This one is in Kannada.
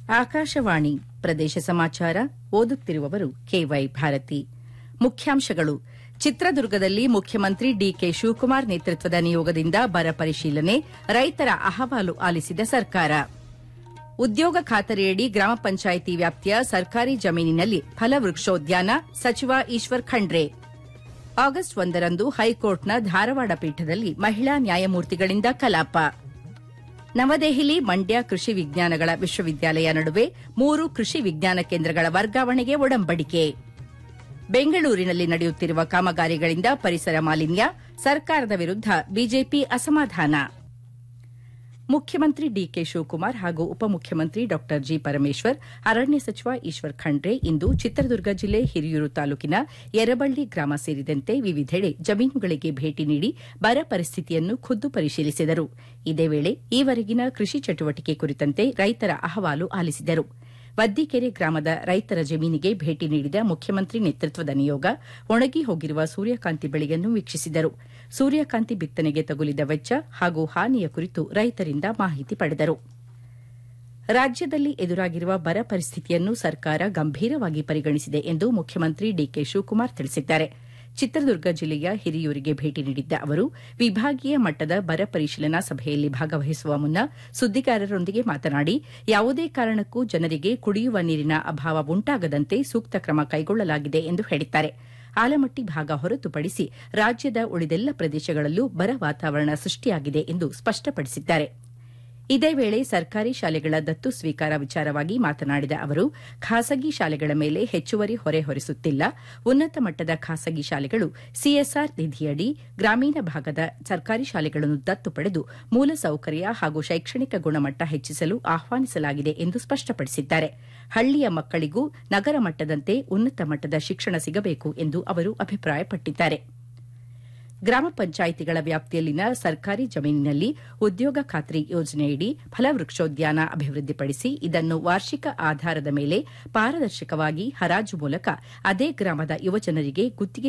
ಆಕಾಶವಾಣಿ ಪ್ರದೇಶ ಸಮಾಚಾರ ಓದುತ್ತಿರುವವರು ಕೆವೈ ಭಾರತಿ. ಮುಖ್ಯಾಂಶಗಳು: ಚಿತ್ರದುರ್ಗದಲ್ಲಿ ಮುಖ್ಯಮಂತ್ರಿ ಡಿಕೆ ಶಿವಕುಮಾರ್ ನೇತೃತ್ವದ ನಿಯೋಗದಿಂದ ಬರ ಪರಿಶೀಲನೆ, ರೈತರ ಅಹವಾಲು ಆಲಿಸಿದ ಸರ್ಕಾರ. ಉದ್ಯೋಗ ಖಾತರಿಯಡಿ ಗ್ರಾಮ ಪಂಚಾಯಿತಿ ವ್ಯಾಪ್ತಿಯ ಸರ್ಕಾರಿ ಜಮೀನಿನಲ್ಲಿ ಫಲವೃಕ್ಷೋದ್ಯಾನ, ಸಚಿವ ಈಶ್ವರ್ ಖಂಡ್ರೆ. ಆಗಸ್ಟ್ 1ರಂದು ಹೈಕೋರ್ಟ್ನ ಧಾರವಾಡ ಪೀಠದಲ್ಲಿ ಮಹಿಳಾ ನ್ಯಾಯಮೂರ್ತಿಗಳಿಂದ ಕಲಾಪ. ನವದೆಹಲಿ ಮಂಡ್ಯ ಕೃಷಿ ವಿಜ್ಞಾನಗಳ ವಿಶ್ವವಿದ್ಯಾಲಯ ನಡುವೆ 3 ಕೃಷಿ ವಿಜ್ಞಾನ ಕೇಂದ್ರಗಳ ವರ್ಗಾವಣೆಗೆ ಒಡಂಬಡಿಕೆ. ಬೆಂಗಳೂರಿನಲ್ಲಿ ನಡೆಯುತ್ತಿರುವ ಕಾಮಗಾರಿಗಳಿಂದ ಪರಿಸರ ಮಾಲಿನ್ಯ, ಸರ್ಕಾರದ ವಿರುದ್ದ ಬಿಜೆಪಿ ಅಸಮಾಧಾನ. ಮುಖ್ಯಮಂತ್ರಿ ಡಿಕೆ ಶಿವಕುಮಾರ್ ಹಾಗೂ ಉಪಮುಖ್ಯಮಂತ್ರಿ ಡಾ ಜಿ ಪರಮೇಶ್ವರ್, ಅರಣ್ಯ ಸಚಿವ ಈಶ್ವರ್ ಖಂಡ್ರೆ ಇಂದು ಚಿತ್ರದುರ್ಗ ಜಿಲ್ಲೆ ಹಿರಿಯೂರು ತಾಲೂಕಿನ ಯರಬಳ್ಳಿ ಗ್ರಾಮ ಸೇರಿದಂತೆ ವಿವಿಧೆಡೆ ಜಮೀನುಗಳಿಗೆ ಭೇಟಿ ನೀಡಿ ಬರ ಪರಿಸ್ಥಿತಿಯನ್ನು ಖುದ್ದು ಪರಿಶೀಲಿಸಿದರು. ಇದೇ ವೇಳೆ ಈವರೆಗಿನ ಕೃಷಿ ಚಟುವಟಿಕೆ ಕುರಿತಂತೆ ರೈತರ ಅಹವಾಲು ಆಲಿಸಿದರು. ವದ್ದಿಕೆರೆ ಗ್ರಾಮದ ರೈತರ ಜಮೀನಿಗೆ ಭೇಟಿ ನೀಡಿದ ಮುಖ್ಯಮಂತ್ರಿ ನೇತೃತ್ವದ ನಿಯೋಗ ಒಣಗಿ ಹೋಗಿರುವ ಸೂರ್ಯಕಾಂತಿ ಬೆಳೆಯನ್ನು ವೀಕ್ಷಿಸಿದರು. ಸೂರ್ಯಕಾಂತಿ ಬಿತ್ತನೆಗೆ ತಗುಲಿದ ವೆಚ್ಚ ಹಾಗೂ ಹಾನಿಯ ಕುರಿತು ರೈತರಿಂದ ಮಾಹಿತಿ ಪಡೆದರು. ರಾಜ್ಯದಲ್ಲಿ ಎದುರಾಗಿರುವ ಬರ ಪರಿಸ್ಥಿತಿಯನ್ನು ಸರ್ಕಾರ ಗಂಭೀರವಾಗಿ ಪರಿಗಣಿಸಿದೆ ಎಂದು ಮುಖ್ಯಮಂತ್ರಿ ಡಿಕೆ ಶಿವಕುಮಾರ್ ತಿಳಿಸಿದ್ದಾರೆ. ಚಿತ್ರದುರ್ಗ ಜಿಲ್ಲೆಯ ಹಿರಿಯೂರಿಗೆ ಭೇಟಿ ನೀಡಿದ್ದ ಅವರು ವಿಭಾಗೀಯ ಮಟ್ಟದ ಬರ ಪರಿಶೀಲನಾ ಸಭೆಯಲ್ಲಿ ಭಾಗವಹಿಸುವ ಮುನ್ನ ಸುದ್ದಿಗಾರರೊಂದಿಗೆ ಮಾತನಾಡಿ, ಯಾವುದೇ ಕಾರಣಕ್ಕೂ ಜನರಿಗೆ ಕುಡಿಯುವ ನೀರಿನ ಅಭಾವ ಉಂಟಾಗದಂತೆ ಸೂಕ್ತ ಕ್ರಮ ಕೈಗೊಳ್ಳಲಾಗಿದೆ ಎಂದು ಹೇಳಿದ್ದಾರೆ. ಆಲಮಟ್ಟಿ ಭಾಗ ಹೊರತುಪಡಿಸಿ ರಾಜ್ಯದ ಉಳಿದೆಲ್ಲ ಪ್ರದೇಶಗಳಲ್ಲೂ ಬರ ವಾತಾವರಣ ಸೃಷ್ಟಿಯಾಗಿದೆ ಎಂದು ಸ್ಪಷ್ಟಪಡಿಸಿದ್ದಾರೆ. ಇದೇ ವೇಳೆ ಸರ್ಕಾರಿ ಶಾಲೆಗಳ ದತ್ತು ಸ್ವೀಕಾರ ವಿಚಾರವಾಗಿ ಮಾತನಾಡಿದ ಅವರು, ಖಾಸಗಿ ಶಾಲೆಗಳ ಮೇಲೆ ಹೆಚ್ಚುವರಿ ಹೊರೆ ಹೊರಿಸುತ್ತಿಲ್ಲ. ಉನ್ನತ ಮಟ್ಟದ ಖಾಸಗಿ ಶಾಲೆಗಳು ಸಿಎಸ್ಆರ್ ನಿಧಿಯಡಿ ಗ್ರಾಮೀಣ ಭಾಗದ ಸರ್ಕಾರಿ ಶಾಲೆಗಳನ್ನು ದತ್ತು ಪಡೆದು ಮೂಲಸೌಕರ್ಯ ಹಾಗೂ ಶೈಕ್ಷಣಿಕ ಗುಣಮಟ್ಟ ಹೆಚ್ಚಿಸಲು ಆಹ್ವಾನಿಸಲಾಗಿದೆ ಎಂದು ಸ್ಪಷ್ಟಪಡಿಸಿದ್ದಾರೆ. ಹಳ್ಳಿಯ ಮಕ್ಕಳಿಗೂ ನಗರ ಮಟ್ಟದಂತೆ ಉನ್ನತ ಮಟ್ಟದ ಶಿಕ್ಷಣ ಸಿಗಬೇಕು ಎಂದು ಅವರು ಅಭಿಪ್ರಾಯಪಟ್ಟಿದ್ದಾರೆ. ಗ್ರಾಮ ಪಂಚಾಯಿತಿಗಳ ವ್ಯಾಪ್ತಿಯಲ್ಲಿನ ಸರ್ಕಾರಿ ಜಮೀನಿನಲ್ಲಿ ಉದ್ಯೋಗ ಖಾತ್ರಿ ಯೋಜನೆಯಡಿ ಫಲವೃಕ್ಷೋದ್ಯಾನ ಅಭಿವೃದ್ಧಿಪಡಿಸಿ ಇದನ್ನು ವಾರ್ಷಿಕ ಆಧಾರದ ಮೇಲೆ ಪಾರದರ್ಶಕವಾಗಿ ಹರಾಜು ಮೂಲಕ ಅದೇ ಗ್ರಾಮದ ಯುವಜನರಿಗೆ ಗುತ್ತಿಗೆ